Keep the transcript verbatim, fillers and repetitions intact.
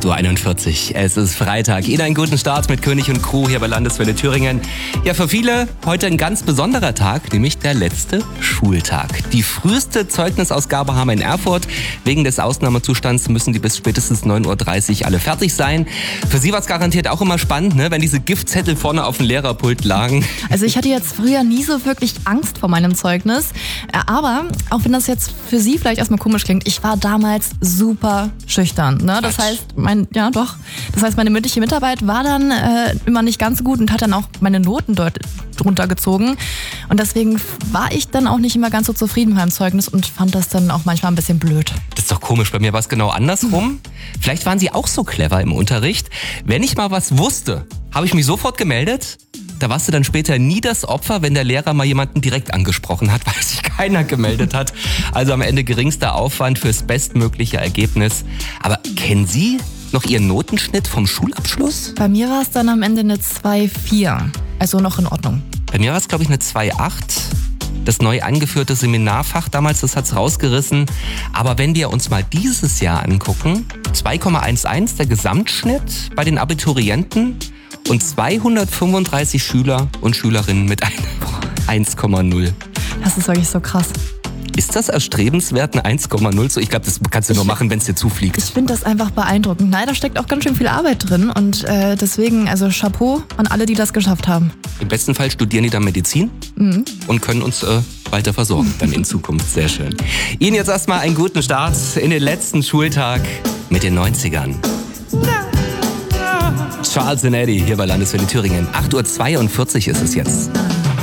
acht Uhr einundvierzig. Es ist Freitag. Ihnen einen guten Start mit König und Crew hier bei Landeswelle Thüringen. Ja, für viele heute ein ganz besonderer Tag, nämlich der letzte Schultag. Die früheste Zeugnisausgabe haben wir in Erfurt. Wegen des Ausnahmezustands müssen die bis spätestens neun Uhr dreißig alle fertig sein. Für Sie war es garantiert auch immer spannend, ne, wenn diese Giftzettel vorne auf dem Lehrerpult lagen. Also ich hatte jetzt früher nie so wirklich Angst vor meinem Zeugnis. Aber auch wenn das jetzt für Sie vielleicht erstmal komisch klingt, ich war damals super schüchtern. Ne? Das heißt, mein, ja doch, das heißt, meine mündliche Mitarbeit war dann äh, immer nicht ganz so gut und hat dann auch meine Noten dort drunter gezogen. Und deswegen war ich dann auch nicht immer ganz so zufrieden mit meinem Zeugnis und fand das dann auch manchmal ein bisschen blöd. Das ist doch komisch, bei mir war es genau andersrum. Vielleicht waren Sie auch so clever im Unterricht. Wenn ich mal was wusste, habe ich mich sofort gemeldet. Da warst du dann später nie das Opfer, wenn der Lehrer mal jemanden direkt angesprochen hat, weil sich keiner gemeldet hat. Also am Ende geringster Aufwand fürs bestmögliche Ergebnis. Aber kennen Sie noch Ihren Notenschnitt vom Schulabschluss? Bei mir war es dann am Ende eine zwei Komma vier. Also noch in Ordnung. Bei mir war es, glaube ich, eine zwei Komma acht. Das neu angeführte Seminarfach damals, das hat's rausgerissen. Aber wenn wir uns mal dieses Jahr angucken, zwei Komma elf der Gesamtschnitt bei den Abiturienten und zweihundertfünfunddreißig Schüler und Schülerinnen mit einer eins Komma null. Das ist wirklich so krass. Ist das erstrebenswert, eine eins Komma null? Ich glaube, das kannst du nur machen, wenn es dir zufliegt. Ich finde das einfach beeindruckend. Nein, da steckt auch ganz schön viel Arbeit drin und äh, deswegen, also Chapeau an alle, die das geschafft haben. Im besten Fall studieren die dann Medizin mhm. und können uns äh, weiter versorgen, dann in Zukunft. Sehr schön. Ihnen jetzt erstmal einen guten Start in den letzten Schultag mit den neunzigern. Charles and Eddie hier bei Landeswelle Thüringen. acht Uhr zweiundvierzig ist es jetzt.